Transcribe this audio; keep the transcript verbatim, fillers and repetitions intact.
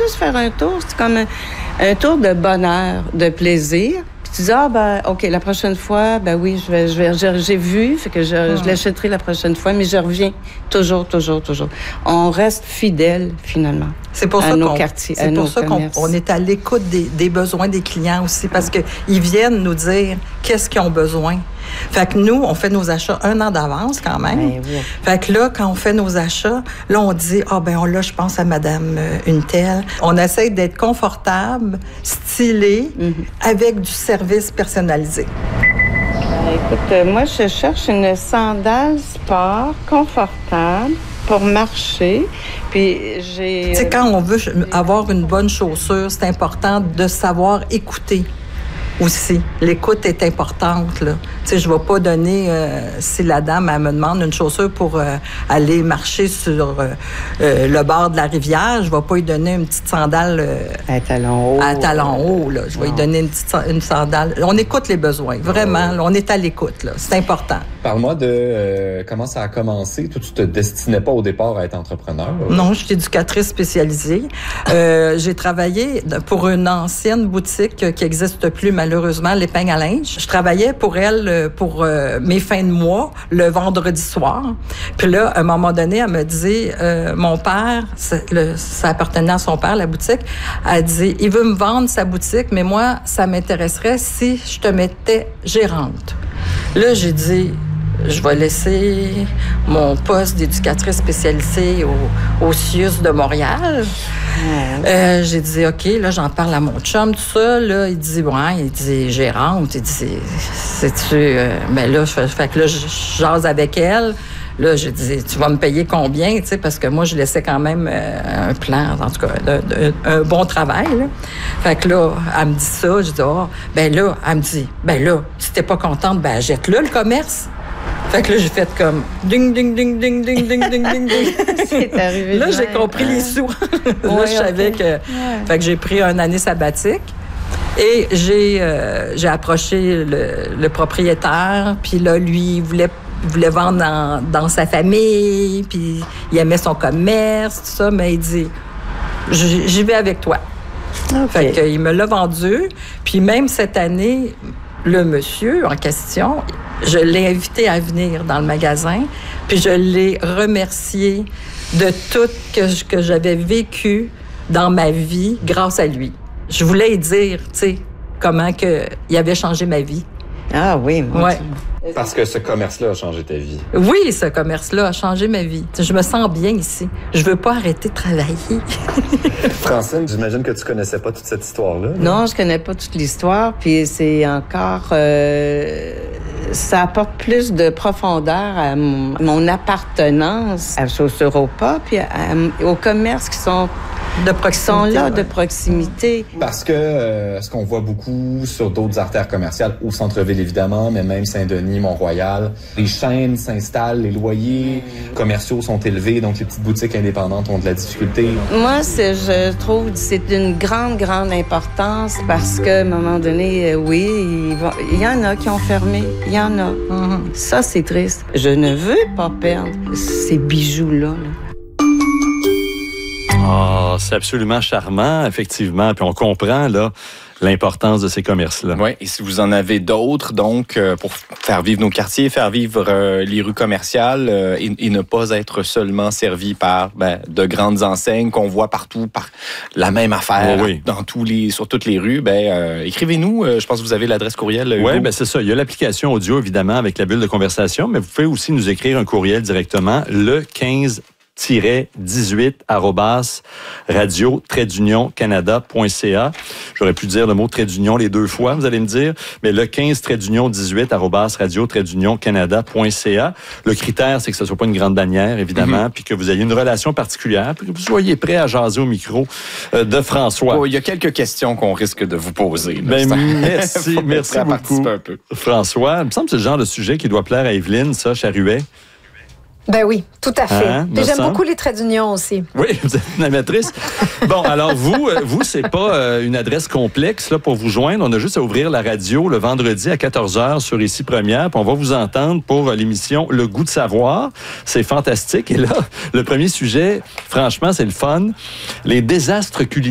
juste faire un tour. C'est comme un, un tour de bonheur, de plaisir. Puis tu dis, ah, ben, OK, la prochaine fois, ben oui, je vais, je vais, j'ai, j'ai vu, fait que je, mmh. je l'achèterai la prochaine fois, mais je reviens toujours, toujours, toujours. On reste fidèle, finalement. C'est pour à ça nos qu'on, quartiers, c'est à pour nos ça commerces. qu'on on est à l'écoute des, des besoins des clients aussi, parce que ils viennent nous dire qu'est-ce qu'ils ont besoin. Fait que nous, on fait nos achats un an d'avance quand même. Ben oui. Fait que là, quand on fait nos achats, là, on dit, ah ben là, je pense à madame euh, une telle. On essaie d'être confortable, stylé, mm-hmm. avec du service personnalisé. Ben, écoute, euh, moi, je cherche une sandale sport confortable pour marcher. Puis j'ai... Tu sais, quand on veut avoir une bonne chaussure, c'est important de savoir écouter. Aussi, l'écoute est importante, là. Tu sais, je vais pas donner, euh, si la dame, elle me demande une chaussure pour euh, aller marcher sur euh, euh, le bord de la rivière, je vais pas lui donner une petite sandale... Euh, à talons hauts. À talons hauts, là. Je vais lui donner une petite une sandale. On écoute les besoins, vraiment. Là, on est à l'écoute, là. C'est important. Parle-moi de euh, comment ça a commencé. Toi, tu te destinais pas au départ à être entrepreneur? Ou... Non, je suis éducatrice spécialisée. euh, j'ai travaillé pour une ancienne boutique qui n'existe plus, malheureusement, l'Épingle à linge. Je travaillais pour elle pour euh, mes fins de mois, le vendredi soir. Puis là, à un moment donné, elle me dit, euh, mon père, le, ça appartenait à son père, la boutique, elle dit, il veut me vendre sa boutique, mais moi, ça m'intéresserait si je te mettais gérante. Là, j'ai dit... Je vais laisser mon poste d'éducatrice spécialisée au, au C I U S de Montréal. Mmh. Euh, j'ai dit, OK, là, j'en parle à mon chum, tout ça. Là, il dit, ouais, il dit, gérante. Il dit, c'est-tu... Euh, ben là, je fait que là, je jase avec elle. Là, j'ai dit, tu vas me payer combien, tu sais, parce que moi, je laissais quand même euh, un plan, en tout cas, de, de, un bon travail, là. Fait que là, elle me dit ça. Je dis, oh, ben là, elle me dit, ben là, si t'es pas contente, ben jette-le, le commerce. Fait que là, j'ai fait comme ding, ding, ding, ding, ding, ding, ding, ding, ding. C'est arrivé. Là, j'ai compris les sous. Là, ouais, je savais okay. que... Ouais. Fait que j'ai pris une année sabbatique et j'ai, euh, j'ai approché le, le propriétaire. Puis là, lui, il voulait, il voulait vendre dans, dans sa famille. Puis il aimait son commerce, tout ça. Mais il dit, j'y vais avec toi. Okay. Fait qu'il me l'a vendu. Puis même cette année... Le monsieur en question, je l'ai invité à venir dans le magasin, puis je l'ai remercié de tout que, que j'avais vécu dans ma vie grâce à lui. Je voulais lui dire, tu sais, comment que il avait changé ma vie. Ah oui, moi ouais. Parce que ce commerce-là a changé ta vie. Oui, ce commerce-là a changé ma vie. Je me sens bien ici. Je veux pas arrêter de travailler. Francine, j'imagine que tu connaissais pas toute cette histoire-là. Non, non je connais pas toute l'histoire. Puis c'est encore... Euh, ça apporte plus de profondeur à mon, mon appartenance à Chaussures au Pas, puis à, à, aux commerces qui sont... De proximité, qui sont là, ouais. de proximité. Parce que euh, ce qu'on voit beaucoup sur d'autres artères commerciales, au centre-ville évidemment, mais même Saint-Denis, Mont-Royal, les chaînes s'installent, les loyers commerciaux sont élevés, donc les petites boutiques indépendantes ont de la difficulté. Moi, c'est, je trouve que c'est d'une grande, grande importance parce qu'à un moment donné, oui, il, va, il y en a qui ont fermé, il y en a. Mm-hmm. Ça, c'est triste. Je ne veux pas perdre ces bijoux-là, là. Ah, oh, c'est absolument charmant, effectivement. Puis on comprend, là, l'importance de ces commerces-là. Oui, et si vous en avez d'autres, donc, euh, pour faire vivre nos quartiers, faire vivre euh, les rues commerciales euh, et, et ne pas être seulement servi par ben, de grandes enseignes qu'on voit partout, par la même affaire, oh, oui. dans tous les, sur toutes les rues, ben, euh, écrivez-nous. Euh, je pense que vous avez l'adresse courriel. Oui, ben c'est ça. Il y a l'application audio, évidemment, avec la bulle de conversation, mais vous pouvez aussi nous écrire un courriel directement, le quinze dix-huit arobase radio trait d'union canada point c a. J'aurais pu dire le mot trait d'union les deux fois, vous allez me dire, mais le quinze trait d'union dix-huit arobase radio trait d'union canada point c a. Le critère, c'est que ce ne soit pas une grande bannière, évidemment, mm-hmm. puis que vous ayez une relation particulière, puis que vous soyez prêt à jaser au micro euh, de François. Oh, il y a quelques questions qu'on risque de vous poser. Là, ben, merci, merci beaucoup, un peu. François. Il me semble que c'est le genre de sujet qui doit plaire à Evelyne, ça, Charuet. Ben oui, tout à fait. Hein, Puis j'aime semble. beaucoup les traits d'union aussi. Oui, vous êtes une amatrice. Bon, alors vous, vous, c'est pas euh, une adresse complexe là, pour vous joindre. On a juste à ouvrir la radio le vendredi à quatorze heures sur Ici Première, puis on va vous entendre pour l'émission Le Goût de savoir. C'est fantastique. Et là, le premier sujet, franchement, c'est le fun. Les désastres culinaires.